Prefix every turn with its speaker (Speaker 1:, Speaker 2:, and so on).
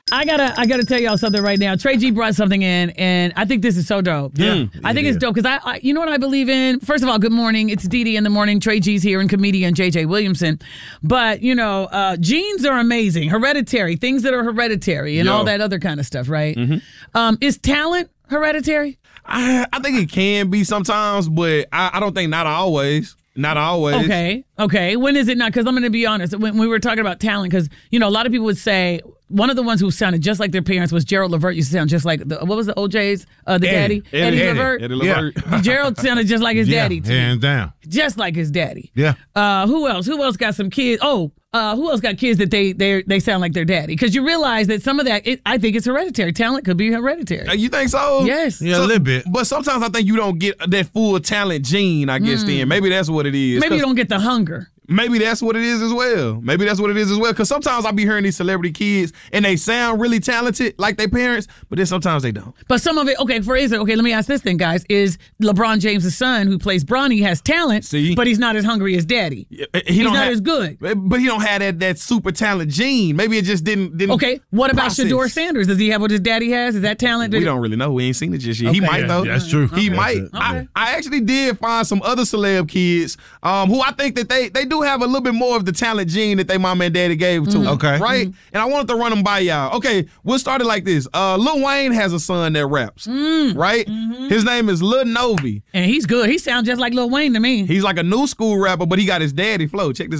Speaker 1: I gotta tell y'all something right now. Trey G brought something in, and I think this is so dope.
Speaker 2: Yeah,
Speaker 1: I think it's dope because I you know what I believe in? First of all, good morning. It's Dee Dee in the morning. Trey G's here and comedian JJ Williamson. But, genes are amazing. Hereditary, things that are hereditary and all that other kind of stuff, right? Mm-hmm. Is talent hereditary?
Speaker 2: I think it can be sometimes, but I don't think not always. Not always.
Speaker 1: Okay. When is it not? Because I'm going to be honest. When we were talking about talent, because, a lot of people would say one of the ones who sounded just like their parents was Gerald Levert. Used to sound just like, what was the OJ's, daddy? Eddie Levert.
Speaker 2: Eddie Levert.
Speaker 1: Yeah. Gerald sounded just like his daddy, too.
Speaker 3: Hands down.
Speaker 1: Just like his daddy.
Speaker 3: Yeah.
Speaker 1: Who else? Who else got some kids? Who else got kids that they sound like their daddy? Because you realize that some of that, I think it's hereditary. Talent could be hereditary.
Speaker 2: You think so?
Speaker 1: Yes.
Speaker 3: Yeah, a little bit.
Speaker 2: But sometimes I think you don't get that full talent gene, I guess, then. Maybe that's what it is.
Speaker 1: Maybe you don't get the hunger.
Speaker 2: Maybe that's what it is as well. Because sometimes I be hearing these celebrity kids, and they sound really talented like their parents, but then sometimes they don't.
Speaker 1: But some of it, let me ask this thing, guys. Is LeBron James' son, who plays Bronny, has talent, but he's not as hungry as daddy. He's not as good.
Speaker 2: But he don't have that super talent gene. Maybe it just didn't
Speaker 1: Okay, what about
Speaker 2: process.
Speaker 1: Shador Sanders? Does he have what his daddy has? Is that talent?
Speaker 2: We don't really know. We ain't seen it just yet. He might, though.
Speaker 3: That's true.
Speaker 2: He might.
Speaker 1: Okay.
Speaker 2: I actually did find some other celeb kids who I think that they do have a little bit more of the talent gene that they mama and daddy gave to them.
Speaker 3: Okay.
Speaker 2: Right? And I wanted to run them by y'all. Okay, we'll start it like this. Lil Wayne has a son that raps. Right? His name is Lil Novi.
Speaker 1: And he's good. He sounds just like Lil Wayne to me.
Speaker 2: He's like a new school rapper, but he got his daddy flow. Check this